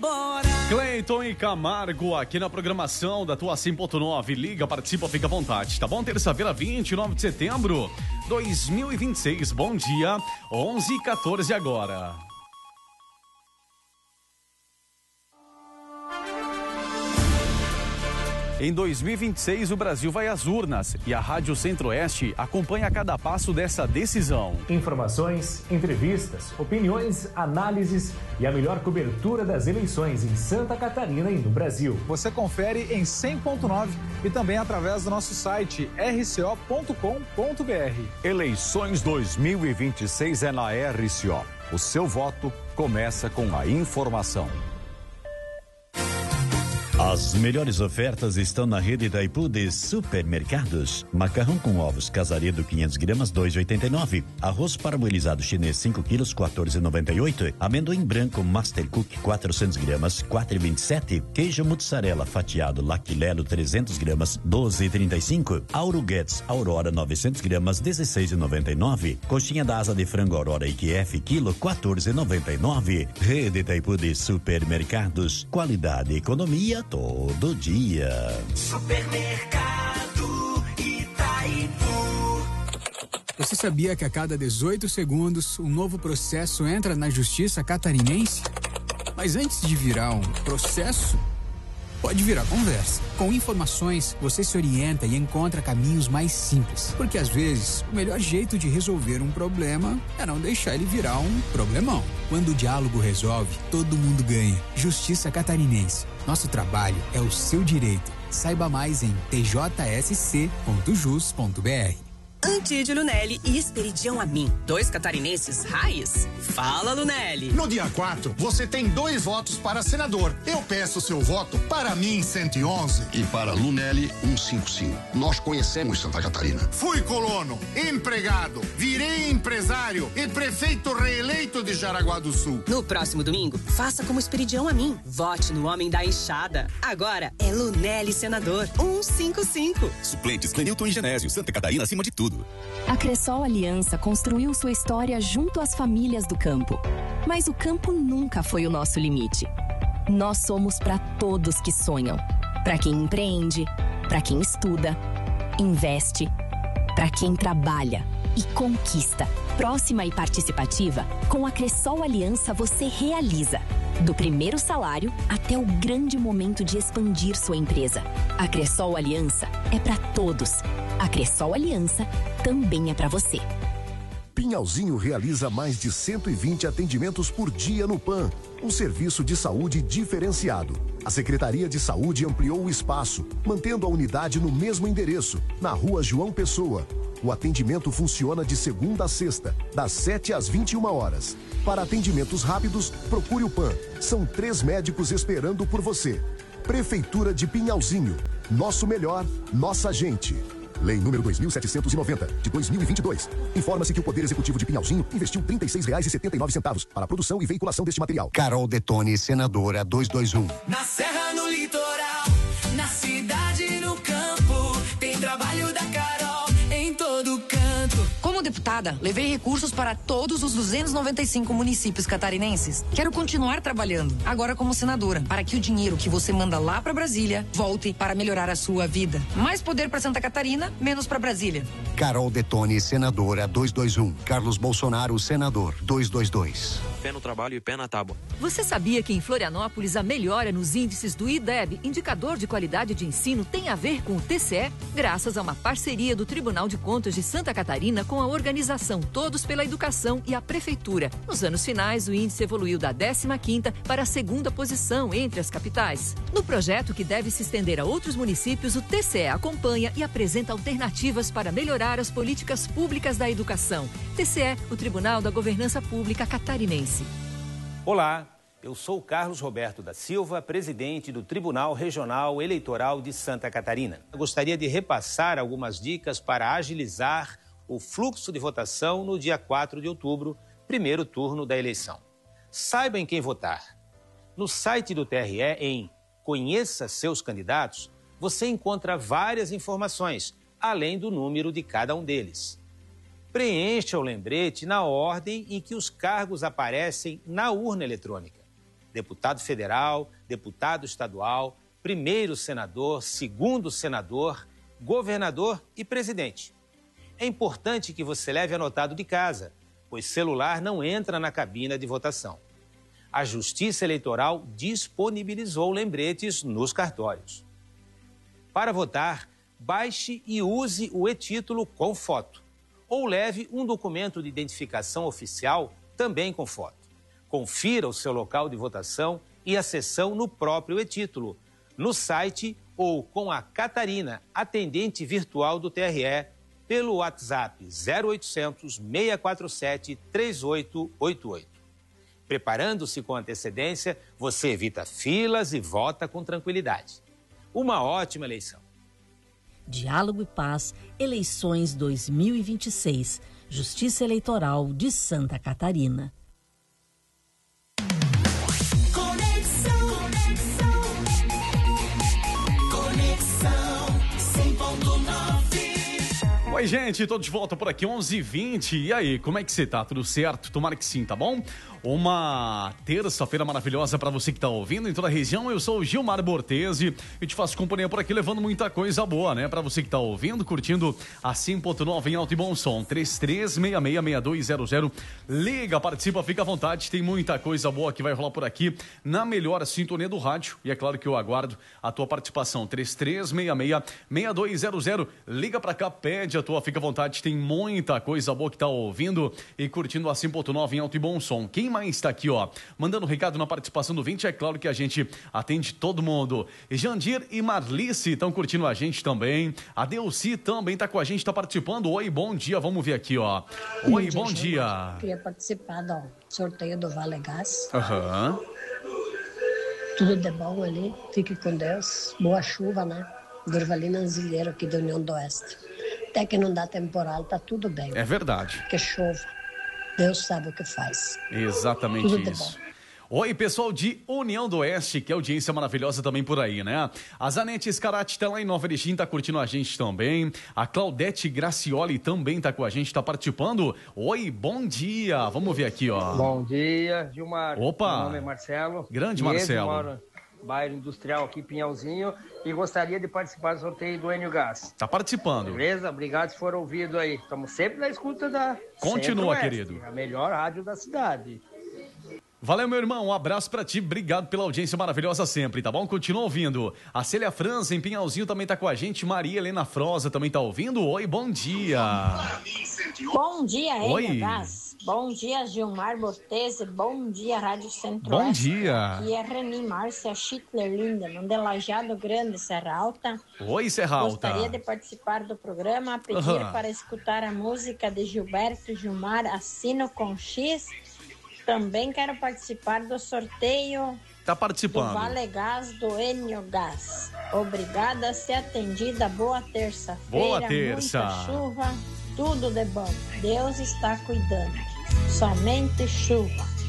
Bora! Cleiton e Camargo aqui na programação da tua 100.9. Liga, participa, fica à vontade, tá bom? Terça-feira, 29 de setembro, 2026. Bom dia, 11h14 agora. Em 2026, o Brasil vai às urnas e a Rádio Centro-Oeste acompanha cada passo dessa decisão. Informações, entrevistas, opiniões, análises e a melhor cobertura das eleições em Santa Catarina e no Brasil. Você confere em 100.9 e também através do nosso site rco.com.br. Eleições 2026 é na RCO. O seu voto começa com a informação. As melhores ofertas estão na rede Itaipu de supermercados. Macarrão com ovos Casaredo 500 gramas 2,89. Arroz parboilizado chinês 5 quilos 14,98. Amendoim branco Master Cook 400 gramas 4,27. Queijo mussarela fatiado Laquilelo 300 gramas 12,35. Auro Guedes Aurora 900 gramas 16,99. Coxinha da asa de frango Aurora IQF quilo 14,99. Rede Itaipu de supermercados. Qualidade e economia todo dia. Supermercado Itaipu. Você sabia que a cada 18 segundos um novo processo entra na Justiça Catarinense? Mas antes de virar um processo, pode virar conversa. Com informações, você se orienta e encontra caminhos mais simples. Porque às vezes, o melhor jeito de resolver um problema é não deixar ele virar um problemão. Quando o diálogo resolve, todo mundo ganha. Justiça Catarinense. Nosso trabalho é o seu direito. Saiba mais em tjsc.jus.br. Antídio Lunelli e Esperidião Amin, 2 catarinenses raiz. Fala, Lunelli. No dia 4, você tem 2 votos para senador. Eu peço seu voto para mim 111. E para Lunelli 155. Nós conhecemos Santa Catarina. Fui colono, empregado, virei empresário e prefeito reeleito de Jaraguá do Sul. No próximo domingo, faça como Esperidião Amin. Vote no homem da enxada. Agora é Lunelli senador 155. Suplentes Clenilton e Genésio, Santa Catarina acima de tudo. A Cressol Aliança construiu sua história junto às famílias do campo. Mas o campo nunca foi o nosso limite. Nós somos para todos que sonham. Para quem empreende, para quem estuda, investe, para quem trabalha e conquista. Próxima e participativa, com a Cressol Aliança você realiza. Do primeiro salário até o grande momento de expandir sua empresa. A Cressol Aliança é para todos. A Cressol Aliança também é para você. Pinhalzinho realiza mais de 120 atendimentos por dia no PAN, um serviço de saúde diferenciado. A Secretaria de Saúde ampliou o espaço, mantendo a unidade no mesmo endereço, na Rua João Pessoa. O atendimento funciona de segunda a sexta, das 7 às 21 horas. Para atendimentos rápidos, procure o PAN. São 3 médicos esperando por você. Prefeitura de Pinhalzinho. Nosso melhor, nossa gente. Lei número 2.790, de 2022. Informa-se que o Poder Executivo de Pinhalzinho investiu R$ 36,79 para a produção e veiculação deste material. Carol Detone, senadora 221. Na serra, no litoral, na cidade, no campo, tem trabalho da Carol em todo canto. Como deputada, levei recursos para todos os 295 municípios catarinenses. Quero continuar trabalhando, agora como senadora, para que o dinheiro que você manda lá para Brasília volte para melhorar a sua vida. Mais poder para Santa Catarina, menos para Brasília. Carol Detone, senadora 221. Carlos Bolsonaro, senador 222. Pé no trabalho e pé na tábua. Você sabia que em Florianópolis a melhora nos índices do IDEB, Indicador de Qualidade de Ensino, tem a ver com o TCE? Graças a uma parceria do Tribunal de Contas de Santa Catarina com a organização Todos pela Educação e a Prefeitura. Nos anos finais, o índice evoluiu da 15ª para a 2ª posição entre as capitais. No projeto, que deve se estender a outros municípios, o TCE acompanha e apresenta alternativas para melhorar as políticas públicas da educação. TCE, o Tribunal da Governança Pública Catarinense. Olá, eu sou Carlos Roberto da Silva, presidente do Tribunal Regional Eleitoral de Santa Catarina. Eu gostaria de repassar algumas dicas para agilizar o fluxo de votação no dia 4 de outubro, primeiro turno da eleição. Saiba em quem votar. No site do TRE, em Conheça Seus Candidatos, você encontra várias informações, além do número de cada um deles. Preencha o lembrete na ordem em que os cargos aparecem na urna eletrônica. deputado federal, deputado estadual, primeiro senador, segundo senador, governador e presidente. É importante que você leve anotado de casa, pois celular não entra na cabina de votação. A Justiça Eleitoral disponibilizou lembretes nos cartórios. Para votar, baixe e use o e-título com foto, ou leve um documento de identificação oficial também com foto. Confira o seu local de votação e a sessão no próprio e-título, no site ou com a Catarina, atendente virtual do TRE, pelo WhatsApp 0800 647 3888. Preparando-se com antecedência, você evita filas e vota com tranquilidade. Uma ótima eleição. Diálogo e Paz, eleições 2026, Justiça Eleitoral de Santa Catarina. Oi, gente, tô de volta por aqui, 11h20. E aí, como é que você tá? Tudo certo? Tomara que sim, tá bom? Uma terça-feira maravilhosa pra você que tá ouvindo em toda a região. Eu sou o Gilmar Bortesi e te faço companhia por aqui, levando muita coisa boa, né? Pra você que tá ouvindo, curtindo a 100.9 em alto e bom som. 33666200. Liga, participa, fica à vontade. Tem muita coisa boa que vai rolar por aqui na melhor sintonia do rádio. E é claro que eu aguardo a tua participação. 33666200. Liga pra cá, pede a tua, fica à vontade. Tem muita coisa boa que tá ouvindo e curtindo a 100.9 em alto e bom som. Quem mais está aqui, ó, mandando um recado na participação do 20, é claro que a gente atende todo mundo. Jandir e Marlice estão curtindo a gente também. A Delci também está com a gente, está participando. Oi, bom dia, vamos ver aqui, ó. Oi, bom dia. Queria participar do sorteio do Vale Gás. Aham. Tudo de bom ali, fique com Deus. Boa chuva, né? Durvalina Anzilheiro aqui da União do Oeste. Até que não dá temporal, tá tudo bem. É verdade. Que chova. Deus sabe o que faz. Exatamente Tudo isso. Oi, pessoal de União do Oeste, que audiência maravilhosa também por aí, né? A Zanete Scarati tá lá em Nova Erechim, tá curtindo a gente também. A Claudete Gracioli também tá com a gente, tá participando. Oi, bom dia. Vamos ver aqui, ó. Bom dia, Gilmar. Opa. Meu nome é Marcelo. Grande Marcelo. Moro no bairro industrial aqui, Pinhalzinho, e gostaria de participar do sorteio do Enio Gás. Tá participando. Beleza? Obrigado se for ouvido aí. Estamos sempre na escuta da Continua, Centro-Oeste, querido. a melhor rádio da cidade. Valeu, meu irmão. Um abraço pra ti. Obrigado pela audiência maravilhosa sempre, tá bom? Continua ouvindo. A Célia França, em Pinhalzinho, também tá com a gente. Maria Helena Froza também tá ouvindo. Oi, bom dia. Bom dia, Oi. Enio Gás. Bom dia, Gilmar Bortesi. Bom dia, Rádio Centro-Oeste. Bom dia. Aqui é Reni Márcia Schittler Lindemann, de Lajeado Grande, Serra Alta. Oi, Serra Alta. Gostaria de participar do programa, pedir para escutar a música de Gilberto Gilmar, Assino com X. Também quero participar do sorteio Tá do participando. Vale Gás do Enio Gás. Obrigada a ser atendida. Boa terça-feira. Boa terça. Muita chuva, tudo de bom. Deus está cuidando. Somente chuva.